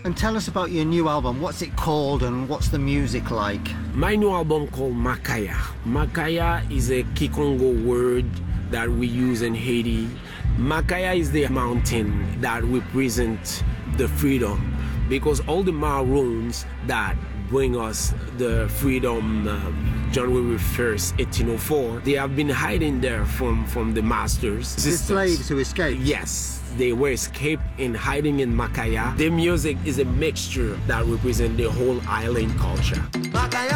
And tell us about your new album. What's it called and what's the music like? My new album called Makaya. Makaya is a Kikongo word that we use in Haiti. Makaya is the mountain that represents the freedom, because all the Maroons that bring us the freedom January 1st, 1804, they have been hiding there from the masters. The slaves who escaped? Yes, they were escaped and hiding in Makaya. Their music is a mixture that represents the whole island culture.